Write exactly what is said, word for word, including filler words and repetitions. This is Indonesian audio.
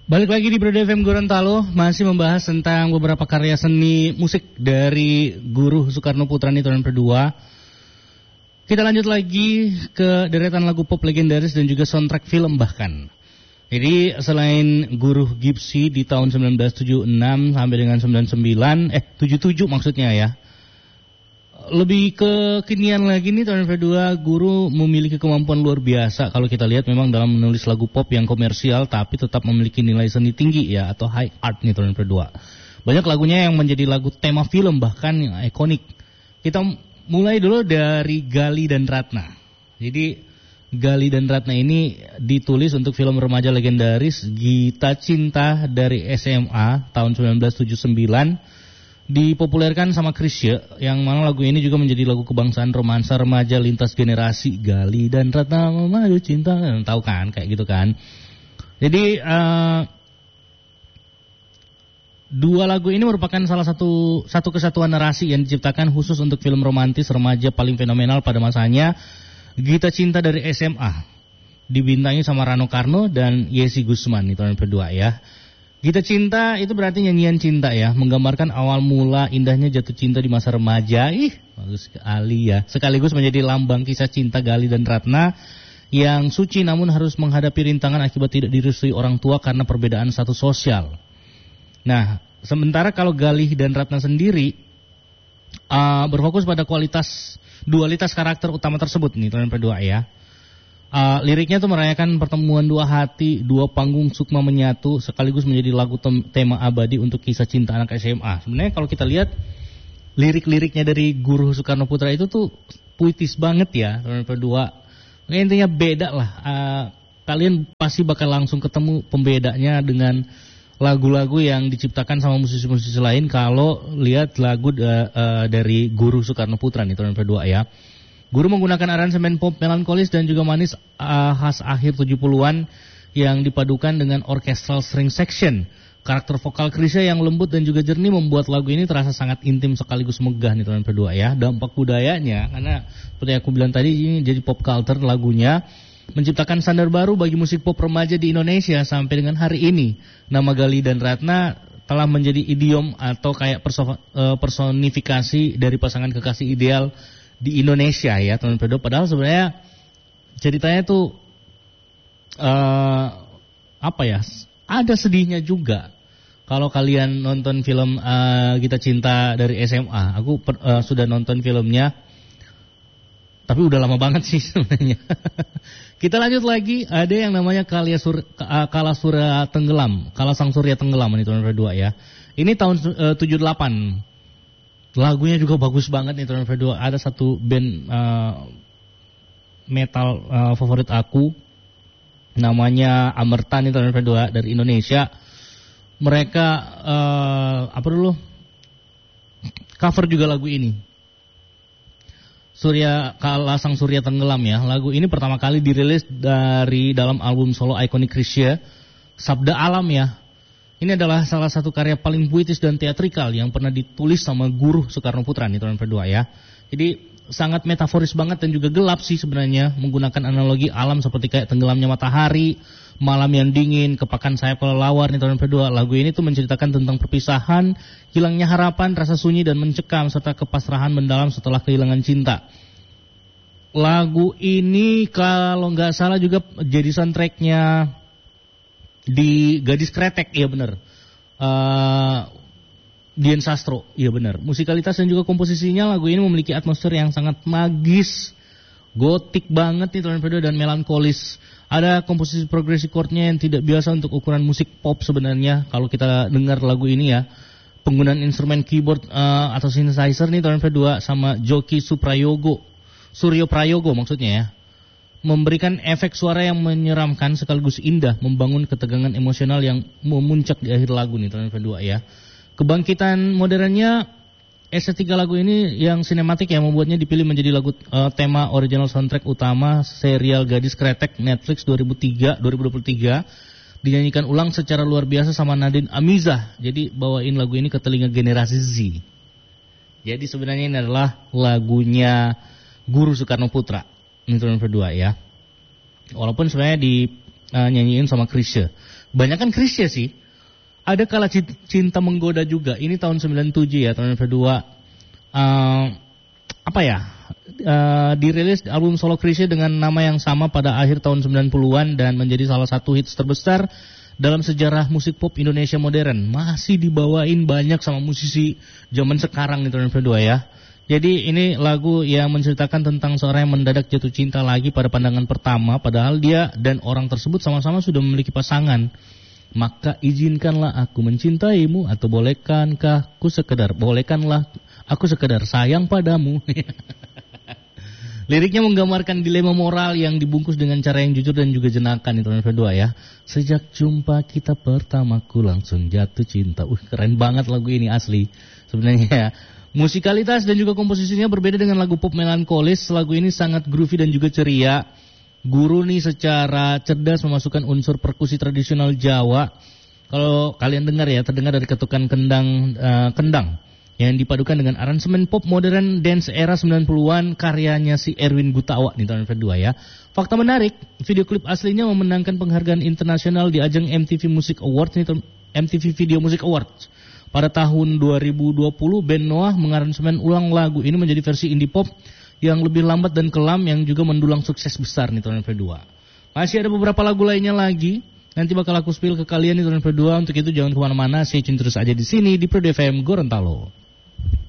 Balik lagi di Brode F M Gorontalo, masih membahas tentang beberapa karya seni musik dari Guru Soekarno Putra nih tahun kedua. Kita lanjut lagi ke deretan lagu pop legendaris dan juga soundtrack film bahkan. Jadi selain Guru Gipsy di tahun sembilan belas tujuh puluh enam sampai dengan sembilan puluh sembilan, eh tujuh puluh tujuh maksudnya ya. Lebih kekinian lagi nih tahun kedua, Guru memiliki kemampuan luar biasa kalau kita lihat memang dalam menulis lagu pop yang komersial tapi tetap memiliki nilai seni tinggi ya, atau high art nih tahun kedua. Banyak lagunya yang menjadi lagu tema film bahkan yang ikonik. Kita mulai dulu dari Gali dan Ratna. Jadi Gali dan Ratna ini ditulis untuk film remaja legendaris Gita Cinta dari S M A tahun sembilan belas tujuh puluh sembilan. Dipopulerkan sama Chrisye, yang mana lagu ini juga menjadi lagu kebangsaan romansa remaja lintas generasi. Gali dan Ratna memadu cinta, tahu kan kayak gitu kan. Jadi uh, dua lagu ini merupakan salah satu satu kesatuan narasi yang diciptakan khusus untuk film romantis remaja paling fenomenal pada masanya. Gita Cinta dari S M A dibintangi sama Rano Karno dan Yesi Gusman di tahun kedua ya. Gita Cinta itu berarti nyanyian cinta ya, menggambarkan awal mula indahnya jatuh cinta di masa remaja. Ih, bagus sekali ya. Sekaligus menjadi lambang kisah cinta Gali dan Ratna yang suci namun harus menghadapi rintangan akibat tidak direstui orang tua karena perbedaan status sosial. Nah, sementara kalau Gali dan Ratna sendiri uh, berfokus pada kualitas dualitas karakter utama tersebut nih tahun kedua ya. Uh, liriknya tuh merayakan pertemuan dua hati, dua panggung sukma menyatu, sekaligus menjadi lagu tem- tema abadi untuk kisah cinta anak S M A. Sebenarnya kalau kita lihat lirik-liriknya dari Guru Soekarno Putra itu tuh puitis banget ya, tahun kedua. Intinya beda lah. Uh, kalian pasti bakal langsung ketemu pembedanya dengan lagu-lagu yang diciptakan sama musisi-musisi lain kalau lihat lagu uh, uh, dari Guru Soekarno Putra nih tahun kedua ya. Guru menggunakan aransemen pop melankolis dan juga manis uh, khas akhir tujuh puluhan yang dipadukan dengan orchestral string section. Karakter vokal Chrisye yang lembut dan juga jernih membuat lagu ini terasa sangat intim sekaligus megah nih tahun kedua ya. Dampak budayanya, karena seperti aku bilang tadi ini jadi pop culture lagunya, menciptakan standar baru bagi musik pop remaja di Indonesia sampai dengan hari ini. Nama Gali dan Ratna telah menjadi idiom atau kayak perso- personifikasi dari pasangan kekasih ideal di Indonesia ya tahun kedua. Padahal sebenarnya ceritanya tuh uh, apa ya, ada sedihnya juga. Kalau kalian nonton film uh, Gita Cinta dari S M A, aku per, uh, sudah nonton filmnya, tapi udah lama banget sih sebenarnya. Kita lanjut lagi, ada yang namanya Kala Sur, uh, Kala Surya Tenggelam, Kala Sang Surya Tenggelam ini tahun kedua ya. Ini tahun uh, tujuh puluh delapan. Lagunya juga bagus banget nih tahun kedua. Ada satu band uh, metal uh, favorit aku, namanya Amerta nih tahun kedua dari Indonesia. Mereka uh, apa dulu cover juga lagu ini, Surya Kala Sang Surya Tenggelam ya. Lagu ini pertama kali dirilis dari dalam album solo ikonik Chrisye, Sabda Alam ya. Ini adalah salah satu karya paling puitis dan teatrikal yang pernah ditulis sama Guru Soekarno Putra nih tahun kedua ya. Jadi sangat metaforis banget dan juga gelap sih sebenarnya, menggunakan analogi alam seperti kayak tenggelamnya matahari, malam yang dingin, kepakan sayap kelelawar nih tahun kedua. Lagu ini tuh menceritakan tentang perpisahan, hilangnya harapan, rasa sunyi dan mencekam, serta kepasrahan mendalam setelah kehilangan cinta. Lagu ini kalau nggak salah juga jadi soundtracknya di Gadis Kretek, iya benar. Uh, Dian Sastro, iya benar. Musikalitas dan juga komposisinya lagu ini memiliki atmosfer yang sangat magis, gotik banget nih tahun kedua dan melankolis. Ada komposisi progresi chordnya yang tidak biasa untuk ukuran musik pop sebenarnya. Kalau kita dengar lagu ini ya, penggunaan instrumen keyboard uh, atau synthesizer nih tahun kedua sama Joki Suprayogo, Suryo Prayogo maksudnya ya, memberikan efek suara yang menyeramkan sekaligus indah, membangun ketegangan emosional yang memuncak di akhir lagu nih tahun kedua ya. Kebangkitan modernnya estetika lagu ini yang sinematik yang membuatnya dipilih menjadi lagu uh, tema original soundtrack utama serial Gadis Kretek Netflix dua ribu tiga dua ribu dua puluh tiga, dinyanyikan ulang secara luar biasa sama Nadine Amizah. Jadi bawain lagu ini ke telinga generasi Z. Jadi sebenarnya ini adalah lagunya Guru Soekarno Putra. Ini tahun kedua ya. Walaupun sebenarnya di uh, nyanyiin sama Chrisye. banyak kan Krisya sih. Ada Kala Cinta Menggoda juga. Ini tahun sembilan puluh tujuh ya, tahun kedua. Uh, apa ya? Uh, dirilis album solo Krisya dengan nama yang sama pada akhir tahun sembilan puluhan dan menjadi salah satu hits terbesar dalam sejarah musik pop Indonesia modern. Masih dibawain banyak sama musisi zaman sekarang nih tahun kedua ya. Jadi ini lagu yang menceritakan tentang seorang yang mendadak jatuh cinta lagi pada pandangan pertama, padahal dia dan orang tersebut sama-sama sudah memiliki pasangan. Maka izinkanlah aku mencintaimu, atau bolehkankah aku sekedar, bolehkanlah aku sekedar sayang padamu. Liriknya menggambarkan dilema moral yang dibungkus dengan cara yang jujur dan juga jenakan itu yang kedua ya. Sejak jumpa kita pertama ku langsung jatuh cinta. Uh, keren banget lagu ini asli sebenarnya ya. Musikalitas dan juga komposisinya berbeda dengan lagu pop melankolis. Lagu ini sangat groovy dan juga ceria. Guru nih secara cerdas memasukkan unsur perkusi tradisional Jawa. Kalau kalian dengar ya, terdengar dari ketukan kendang uh, kendang yang dipadukan dengan aransemen pop modern dance era sembilan puluhan karyanya si Erwin Gutawa di tahun kedua ya. Fakta menarik, video klip aslinya memenangkan penghargaan internasional di ajang M T V Music Awards, M T V Video Music Awards. Pada tahun dua ribu dua puluh, band Noah mengaransemen ulang lagu ini menjadi versi indie pop yang lebih lambat dan kelam yang juga mendulang sukses besar nih tahun kedua. Masih ada beberapa lagu lainnya lagi, nanti bakal aku spill ke kalian di tahun kedua. Untuk itu jangan kemana-mana, stay tune terus aja di sini di Pro D F M Gorontalo.